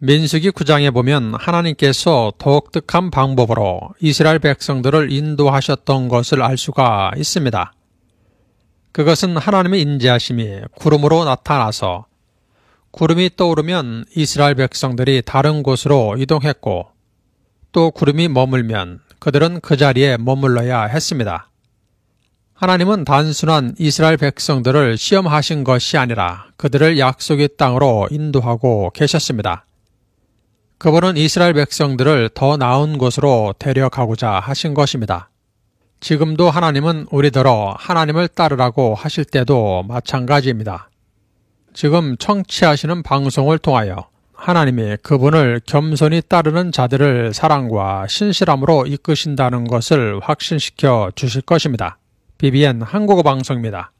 민수기 9장에 보면 하나님께서 독특한 방법으로 이스라엘 백성들을 인도하셨던 것을 알 수가 있습니다. 그것은 하나님의 인자하심이 구름으로 나타나서 구름이 떠오르면 이스라엘 백성들이 다른 곳으로 이동했고 또 구름이 머물면 그들은 그 자리에 머물러야 했습니다. 하나님은 단순한 이스라엘 백성들을 시험하신 것이 아니라 그들을 약속의 땅으로 인도하고 계셨습니다. 그분은 이스라엘 백성들을 더 나은 곳으로 데려가고자 하신 것입니다. 지금도 하나님은 우리더러 하나님을 따르라고 하실 때도 마찬가지입니다. 지금 청취하시는 방송을 통하여 하나님이 그분을 겸손히 따르는 자들을 사랑과 신실함으로 이끄신다는 것을 확신시켜 주실 것입니다. BBN 한국어 방송입니다.